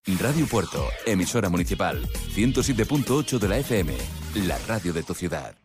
Radio Puerto, emisora municipal, 107.8 de la FM, la radio de tu ciudad.